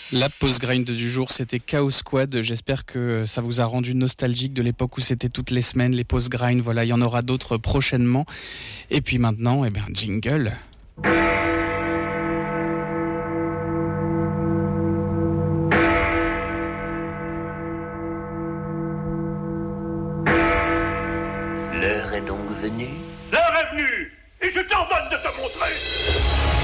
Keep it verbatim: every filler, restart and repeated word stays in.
La pause grind du jour, c'était Chaos Squad. J'espère que ça vous a rendu nostalgique de l'époque où c'était toutes les semaines, les pauses grind. Voilà, il y en aura d'autres prochainement. Et puis maintenant, eh bien, jingle. L'heure est donc venue. L'heure est venue et je t'ordonne de te montrer.